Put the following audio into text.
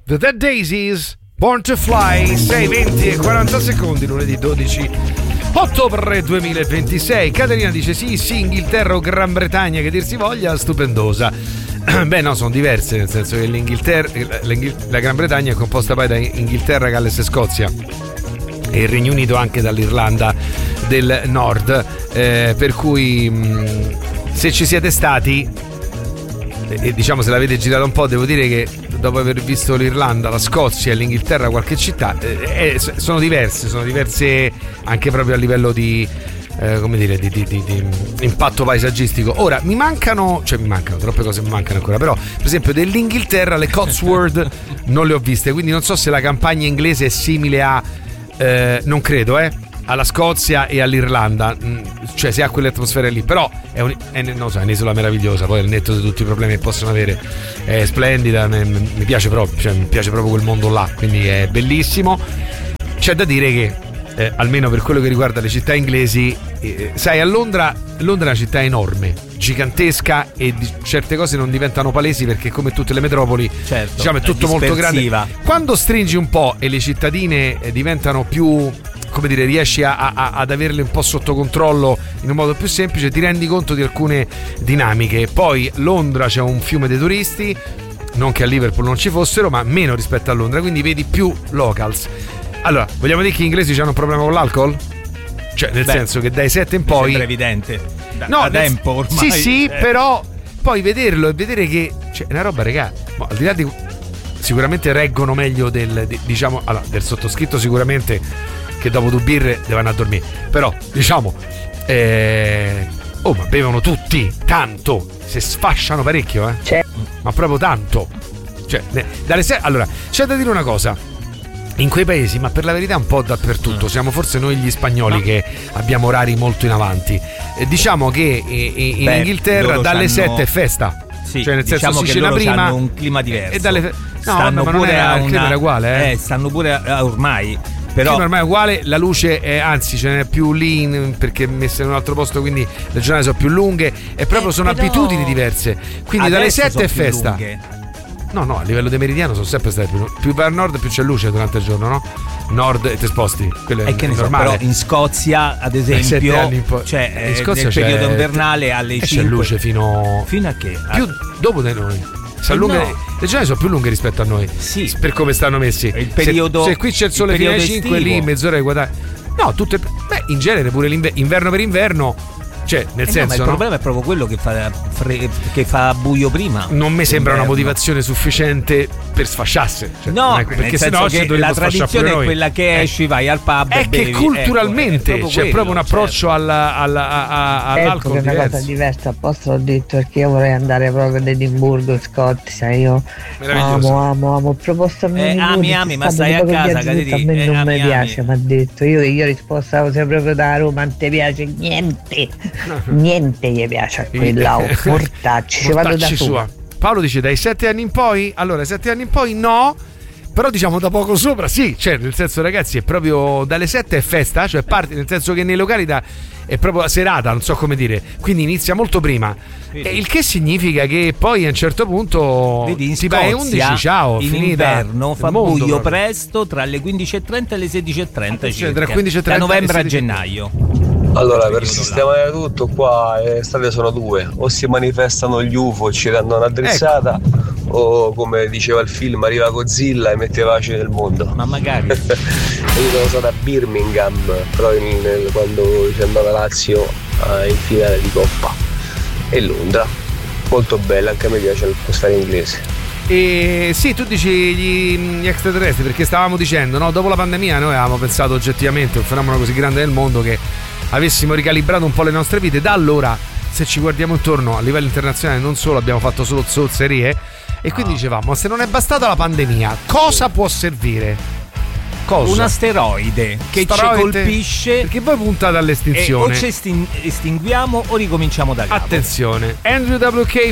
The Dead Daisies, Born to Fly, 6:20 e 40 secondi, lunedì 12 ottobre 2026. Caterina dice sì, Inghilterra o Gran Bretagna, che dir si voglia, stupendosa. Beh no, sono diverse, nel senso che la Gran Bretagna è composta poi da Inghilterra, Galles e Scozia, e il Regno Unito anche dall'Irlanda del Nord, per cui se ci siete stati e diciamo se l'avete girata un po', devo dire che dopo aver visto l'Irlanda, la Scozia e l'Inghilterra, qualche città sono diverse anche proprio a livello di di impatto paesaggistico. Ora mi mancano troppe cose, mi mancano ancora, però per esempio dell'Inghilterra le Cotswold non le ho viste, quindi non so se la campagna inglese è simile a non credo alla Scozia e all'Irlanda, cioè se ha quelle atmosfere lì, però è un'isola meravigliosa, poi al netto di tutti i problemi che possono avere è splendida, mi piace proprio, cioè mi piace proprio quel mondo là, quindi è bellissimo. C'è da dire che almeno per quello che riguarda le città inglesi, sai, Londra è una città enorme, gigantesca, e certe cose non diventano palesi perché come tutte le metropoli, certo, diciamo, è tutto molto grande. Quando stringi un po' e le cittadine diventano più, come dire, riesci ad averle un po' sotto controllo in un modo più semplice, ti rendi conto di alcune dinamiche. Poi Londra c'è un fiume di turisti, non che a Liverpool non ci fossero, ma meno rispetto a Londra, quindi vedi più locals. Allora, vogliamo dire che gli inglesi hanno un problema con l'alcol? Cioè, nel senso che dai 7 in poi sembra evidente da tempo ormai. Sì, però poi vederlo e vedere che è una roba, regà, al di là di, sicuramente reggono meglio del sottoscritto, sicuramente, che dopo 2 birre devono a dormire, però diciamo ma bevono tutti tanto, si sfasciano parecchio, ma proprio tanto, cioè allora c'è da dire una cosa: in quei paesi, ma per la verità un po' dappertutto, siamo forse noi gli spagnoli che abbiamo orari molto in avanti, diciamo che in Inghilterra dalle 7 è festa, sì, cioè nel senso diciamo si che cena prima, hanno un clima diverso, e dalle stanno ma pure il clima era uguale, stanno pure ormai, però il clima ormai è uguale, la luce è, anzi ce n'è più lì perché è messa in un altro posto, quindi le giornate sono più lunghe e proprio sono abitudini diverse, quindi dalle 7 è festa. No, a livello di meridiano sono sempre state più vai al nord più c'è luce durante il giorno, no? Nord e ti sposti, quello è che ne normale. So, però in Scozia ad esempio cioè, in Scozia nel periodo invernale alle 5 c'è luce fino a che? Più dopo di noi. Le giornate sono più lunghe rispetto a noi, sì, per come stanno messi. Il periodo, se qui c'è il sole fino alle 5, lì mezz'ora di guadagno. No, in genere pure inverno per inverno. Cioè, nel senso, ma il problema è proprio quello che fa buio prima. Non mi sembra una motivazione sufficiente per sfasciarsi. Cioè, perché sennò la tradizione è quella che esci, vai al pub e bevi. Che culturalmente c'è proprio un approccio all'alcol è una cosa diversa. Apposta l'ho detto perché io vorrei andare proprio ad Edimburgo, in Scozia. Io amo proposto a me. Ami, ma stai a casa, a me non mi piace, mi ha detto. Io risposta proprio da Roma, non ti piace niente. Niente gli piace a quella, mortacci, ci vado da sua. Paolo dice dai 7 anni in poi. Allora 7 anni in poi no, però diciamo da poco sopra sì, cioè nel senso, ragazzi, è proprio dalle 7 è festa, cioè parte, nel senso che nei locali è proprio la serata, non so come dire, quindi inizia molto prima, il che significa che poi a un certo punto si va alle 11, ciao, in finita, inverno fa buio presto tra le 15:30 e le 16:30 circa, tra 15:30 da novembre a gennaio. Allora, per sistemare tutto qua strade sono 2: o si manifestano gli UFO e ci danno una drizzata, o come diceva il film arriva Godzilla e mette pace nel mondo. Ma magari. Io sono stato a Birmingham però quando c'è andata Lazio in finale di Coppa, e Londra molto bella, anche a me piace l'atmosfera inglese. E sì, tu dici gli extraterrestri, perché stavamo dicendo, no, dopo la pandemia noi avevamo pensato oggettivamente un fenomeno così grande nel mondo che avessimo ricalibrato un po' le nostre vite. Da allora, se ci guardiamo intorno a livello internazionale, non solo abbiamo fatto solo zozzerie, e quindi dicevamo, se non è bastata la pandemia, cosa può servire? Cosa? Un asteroide che ci colpisce, perché poi puntate all'estinzione, o ci estinguiamo o ricominciamo da capo. Attenzione, Andrew WK